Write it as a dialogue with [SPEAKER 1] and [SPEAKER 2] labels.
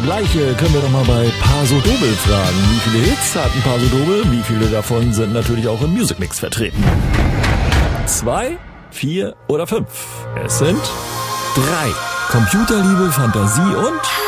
[SPEAKER 1] Gleiche können wir doch mal bei Paso Doble fragen. Wie viele Hits hatten Paso Doble? Wie viele davon sind natürlich auch im Music Mix vertreten? 2, 4 oder 5? Es sind 3. Computerliebe, Fantasie und